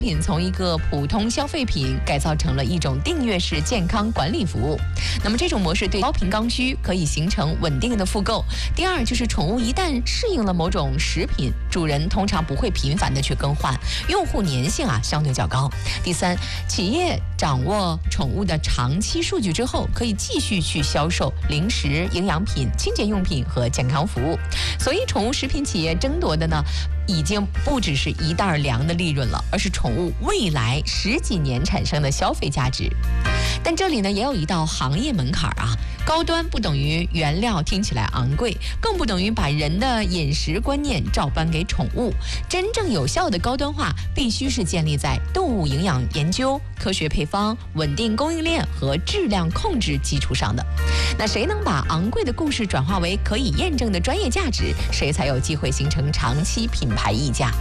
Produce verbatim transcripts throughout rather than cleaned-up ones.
品从一个普通消费品改造成了一种订阅式健康管理服务。那么这种模式对高频刚需可以形成稳定的复购。第二就是宠物一旦适应了某种食品，主人通常不会频繁的去更换，用户粘性啊相对较高。第三，企业掌握宠物的长期数据之后，可以继续去销售零食、营养品、清洁用品和健康服务。所以宠物食品企业争夺的呢，已经不只是一袋粮的利润了，而是宠物未来十几年产生的消费价值。但这里呢也有一道行业门槛啊，高端不等于原料听起来昂贵，更不等于把人的饮食观念照搬给宠物。真正有效的高端化必须是建立在动物营养研究、科学配方、稳定供应链和质量控制基础上的。那谁能把昂贵的故事转化为可以验证的专业价值，谁才有机会形成长期品牌溢价。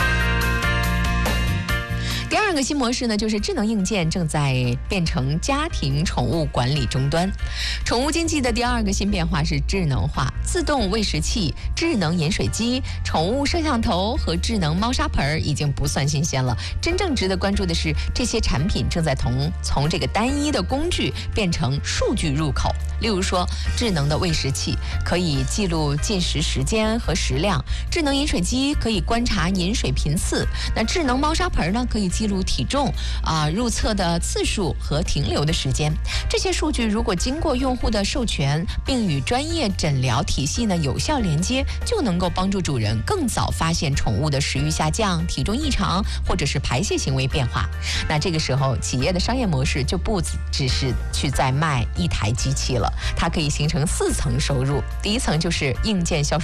第二个新模式呢，就是智能硬件正在变成家庭宠物管理终端。宠物经济的第二个新变化是智能化，自动喂食器、智能饮水机、宠物摄像头和智能猫砂盆已经不算新鲜了。真正值得关注的是，这些产品正在从从这个单一的工具变成数据入口。例如说，智能的喂食器可以记录进食时间和食量，智能饮水机可以观察饮水频次，那智能猫砂盆呢，可以记录体重啊、入厕的次数和停留的时间。这些数据如果经过用户的授权，并与专业诊疗体系呢有效连接，就能够帮助主人更早发现宠物的食欲下降、体重异常或者是排泄行为变化。那这个时候，企业的商业模式就不只是去在卖一台机器了，它可以形成四层收入。第一层就是硬件销售